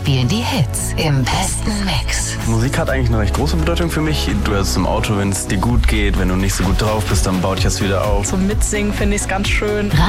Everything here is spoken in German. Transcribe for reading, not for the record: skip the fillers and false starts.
spielen die Hits im besten Mix. Musik hat eigentlich eine recht große Bedeutung für mich. Du hörst es im Auto, wenn es dir gut geht. Wenn du nicht so gut drauf bist, dann baut dich das wieder auf. Zum Mitsingen finde ich es ganz schön.